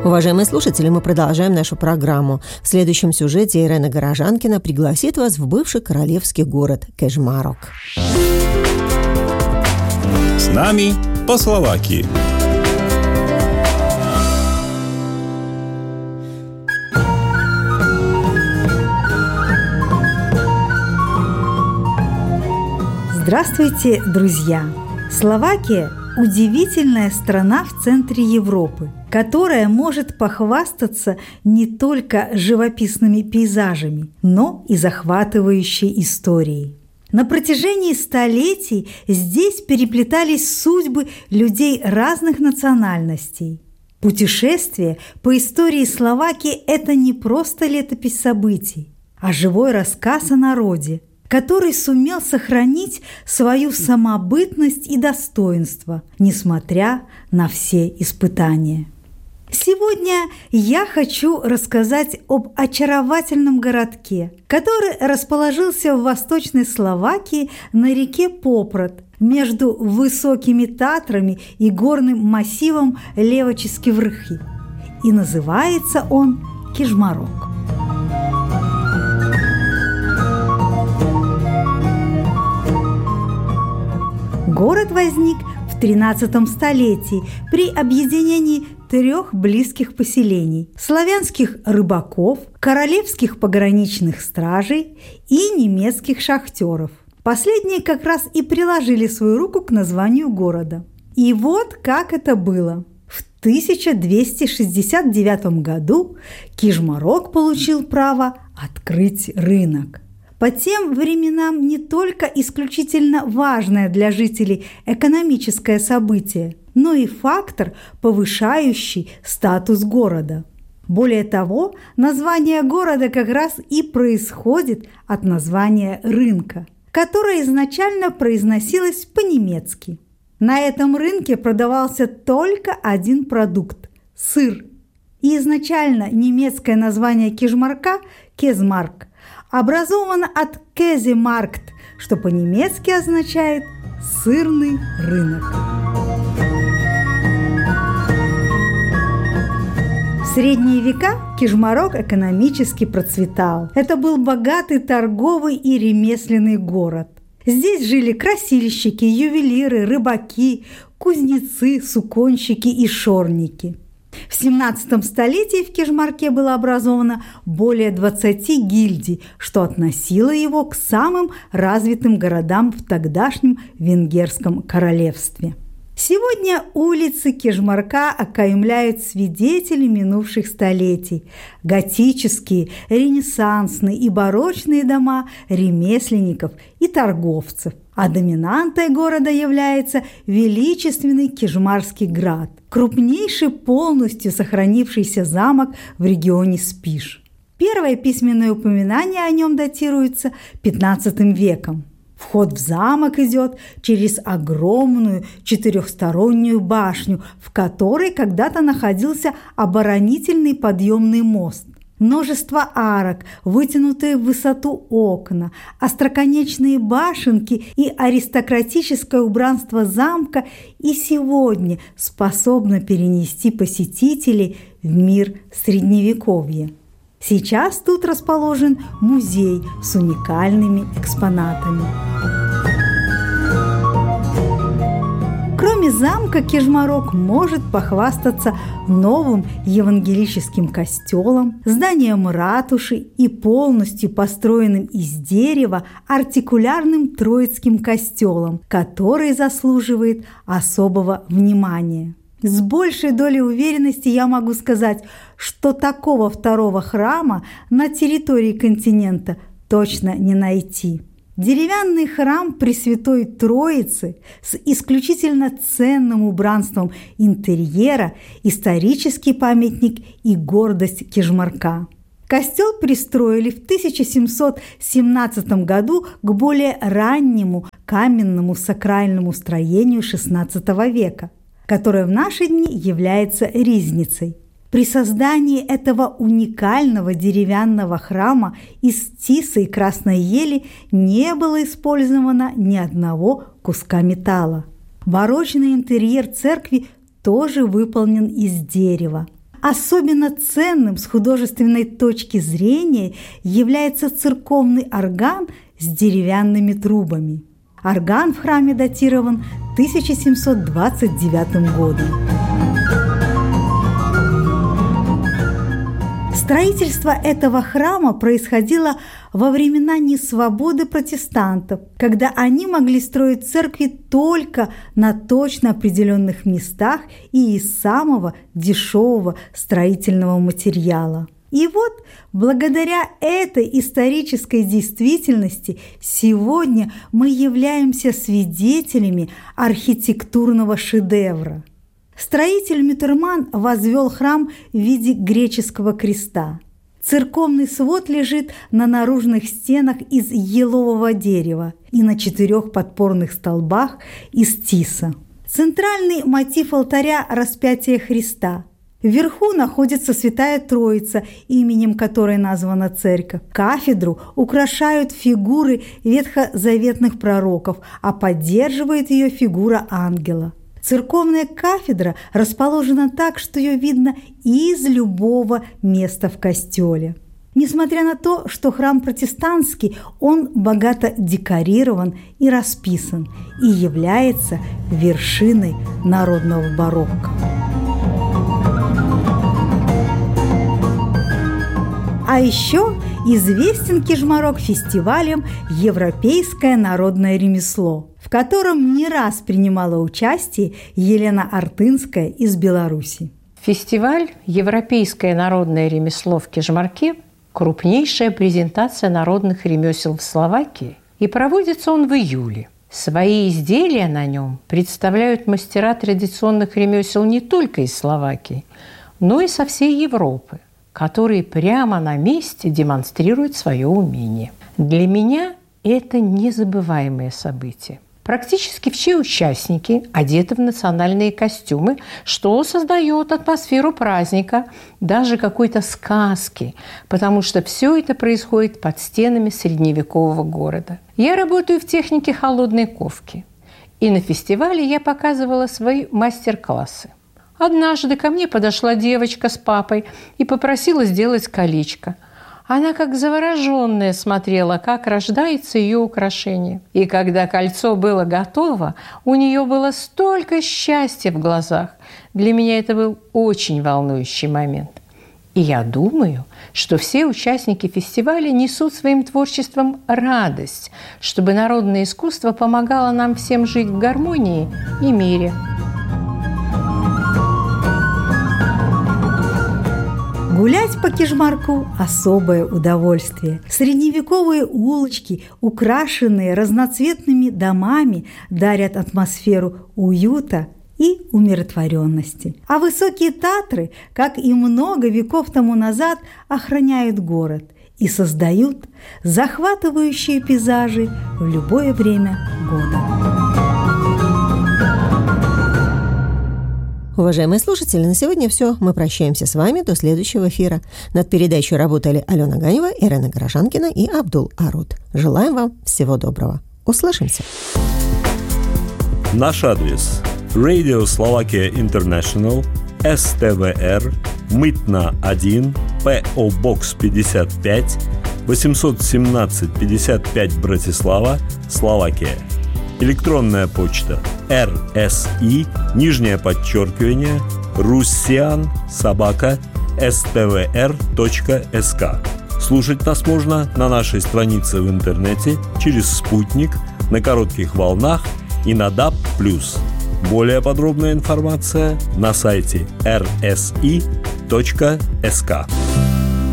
Уважаемые слушатели, мы продолжаем нашу программу. В следующем сюжете Ирена Горожанкина пригласит вас в бывший королевский город Кежмарок. С нами по Словакии. Здравствуйте, друзья! Словакия – удивительная страна в центре Европы, которая может похвастаться не только живописными пейзажами, но и захватывающей историей. На протяжении столетий здесь переплетались судьбы людей разных национальностей. Путешествие по истории Словакии – это не просто летопись событий, а живой рассказ о народе, который сумел сохранить свою самобытность и достоинство, несмотря на все испытания. Сегодня я хочу рассказать об очаровательном городке, который расположился в Восточной Словакии на реке Попрод между высокими Татрами и горным массивом Левочески Vrchy. И называется он Кежмарок. Город возник в XIII столетии при объединении 3 близких поселений – славянских рыбаков, королевских пограничных стражей и немецких шахтеров. Последние как раз и приложили свою руку к названию города. И вот как это было. В 1269 году Кежмарок получил право открыть рынок. По тем временам не только исключительно важное для жителей экономическое событие, но и фактор, повышающий статус города. Более того, название города как раз и происходит от названия рынка, которое изначально произносилось по-немецки. На этом рынке продавался только один продукт – сыр. И изначально немецкое название Кежмарка – Кезмарк образовано от «Käsemarkt», что по-немецки означает «сырный рынок». В средние века Кежмарок экономически процветал. Это был богатый торговый и ремесленный город. Здесь жили красильщики, ювелиры, рыбаки, кузнецы, суконщики и шорники. В XVII столетии в Кежмарке было образовано более 20 гильдий, что относило его к самым развитым городам в тогдашнем Венгерском королевстве. Сегодня улицы Кежмарка окаймляют свидетели минувших столетий – готические, ренессансные и барочные дома ремесленников и торговцев. А доминантой города является величественный Кежмарский град, крупнейший полностью сохранившийся замок в регионе Спиш. Первое письменное упоминание о нем датируется XV веком. Вход в замок идет через огромную четырехстороннюю башню, в которой когда-то находился оборонительный подъемный мост. Множество арок, вытянутые в высоту окна, остроконечные башенки и аристократическое убранство замка и сегодня способны перенести посетителей в мир Средневековья. Сейчас тут расположен музей с уникальными экспонатами. Кроме замка, Кежмарок может похвастаться новым евангелическим костелом, зданием ратуши и полностью построенным из дерева артикулярным Троицким костелом, который заслуживает особого внимания. С большей долей уверенности я могу сказать, что такого второго храма на территории континента точно не найти. Деревянный храм Пресвятой Троицы с исключительно ценным убранством интерьера – исторический памятник и гордость Кежмарка. Костел пристроили в 1717 году к более раннему каменному сакральному строению XVI века, которое в наши дни является ризницей. При создании этого уникального деревянного храма из тиса и красной ели не было использовано ни одного куска металла. Барочный интерьер церкви тоже выполнен из дерева. Особенно ценным с художественной точки зрения является церковный орган с деревянными трубами. Орган в храме датирован 1729 годом. Строительство этого храма происходило во времена несвободы протестантов, когда они могли строить церкви только на точно определенных местах и из самого дешевого строительного материала. И вот, благодаря этой исторической действительности, сегодня мы являемся свидетелями архитектурного шедевра. Строитель Мютерман возвел храм в виде греческого креста. Церковный свод лежит на наружных стенах из елового дерева и на 4 подпорных столбах из тиса. Центральный мотив алтаря – распятие Христа. Вверху находится Святая Троица, именем которой названа церковь. Кафедру украшают фигуры ветхозаветных пророков, а поддерживает ее фигура ангела. Церковная кафедра расположена так, что ее видно из любого места в костеле. Несмотря на то, что храм протестантский, он богато декорирован и расписан и является вершиной народного барокко. А еще известен Кижмарок фестивалем «Европейское народное ремесло», в котором не раз принимала участие Елена Артынская из Беларуси. Фестиваль «Европейское народное ремесло» в Кижмарке – крупнейшая презентация народных ремесел в Словакии, и проводится он в июле. Свои изделия на нем представляют мастера традиционных ремесел не только из Словакии, но и со всей Европы, которые прямо на месте демонстрируют свое умение. Для меня это незабываемое событие. Практически все участники одеты в национальные костюмы, что создает атмосферу праздника, даже какой-то сказки, потому что все это происходит под стенами средневекового города. Я работаю в технике холодной ковки, и на фестивале я показывала свои мастер-классы. Однажды ко мне подошла девочка с папой и попросила сделать колечко. Она как завороженная смотрела, как рождается ее украшение. И когда кольцо было готово, у нее было столько счастья в глазах. Для меня это был очень волнующий момент. И я думаю, что все участники фестиваля несут своим творчеством радость, чтобы народное искусство помогало нам всем жить в гармонии и мире. Гулять по Кижмарку – особое удовольствие. Средневековые улочки, украшенные разноцветными домами, дарят атмосферу уюта и умиротворенности. А высокие Татры, как и много веков тому назад, охраняют город и создают захватывающие пейзажи в любое время года. Уважаемые слушатели, на сегодня все. Мы прощаемся с вами до следующего эфира. Над передачей работали Алена Ганева, Ирена Горожанкина и Абдул Арут. Желаем вам всего доброго. Услышимся. Наш адрес: Radio Slovakia International, СТВР, Мытна 1, ПО Бокс 55, 817 55 Братислава, Словакия. Электронная почта russian@russian@stvr.sk. Слушать нас можно на нашей странице в интернете, через спутник, на коротких волнах и на DAB+. Более подробная информация на сайте rsi.sk.